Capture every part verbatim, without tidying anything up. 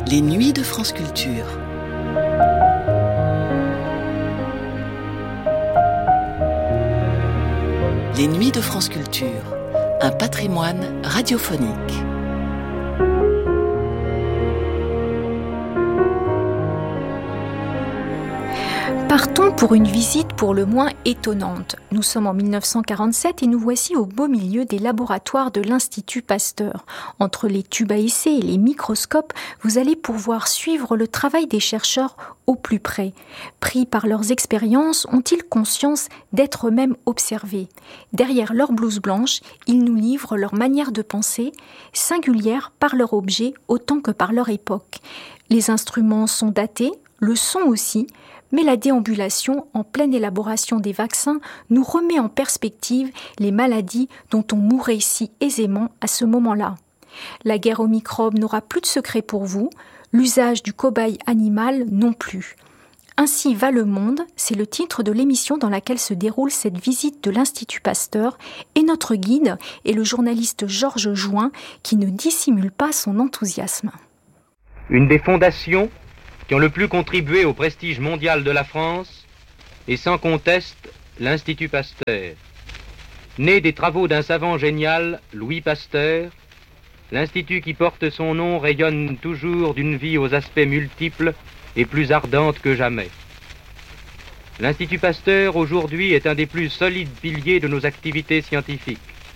Les nuits de France Culture. Les nuits de France Culture, un patrimoine radiophonique. Partons pour une visite pour le moins étonnante. Nous sommes en mille neuf cent quarante-sept et nous voici au beau milieu des laboratoires de l'Institut Pasteur. Entre les tubes à essai et les microscopes, vous allez pouvoir suivre le travail des chercheurs au plus près. Pris par leurs expériences, ont-ils conscience d'être eux-mêmes observés ? Derrière leur blouse blanche, ils nous livrent leur manière de penser, singulière par leur objet autant que par leur époque. Les instruments sont datés, le son aussi, mais la déambulation en pleine élaboration des vaccins nous remet en perspective les maladies dont on mourait si aisément à ce moment-là. La guerre aux microbes n'aura plus de secret pour vous, l'usage du cobaye animal non plus. Ainsi va le monde, c'est le titre de l'émission dans laquelle se déroule cette visite de l'Institut Pasteur, et notre guide est le journaliste Georges Join qui ne dissimule pas son enthousiasme. Une des fondations qui ont le plus contribué au prestige mondial de la France est sans conteste l'Institut Pasteur. Né des travaux d'un savant génial, Louis Pasteur, l'Institut qui porte son nom rayonne toujours d'une vie aux aspects multiples et plus ardente que jamais. L'Institut Pasteur aujourd'hui est un des plus solides piliers de nos activités scientifiques.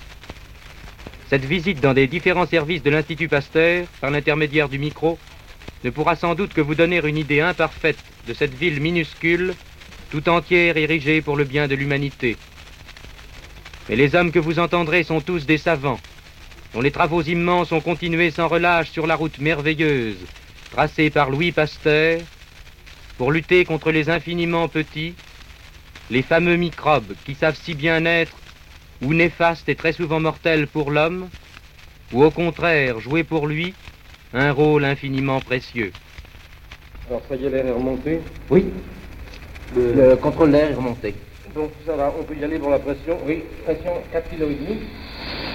Cette visite dans des différents services de l'Institut Pasteur, par l'intermédiaire du micro, ne pourra sans doute que vous donner une idée imparfaite de cette ville minuscule, tout entière érigée pour le bien de l'humanité. Mais les hommes que vous entendrez sont tous des savants, dont les travaux immenses ont continué sans relâche sur la route merveilleuse, tracée par Louis Pasteur, pour lutter contre les infiniment petits, les fameux microbes qui savent si bien être ou néfastes et très souvent mortels pour l'homme, ou au contraire jouer pour lui un rôle infiniment précieux. Alors ça y est, l'air est remonté. Oui, le, le contrôle d'air est remonté. Donc ça va, on peut y aller pour la pression. Oui, pression quatre virgule cinq kilos.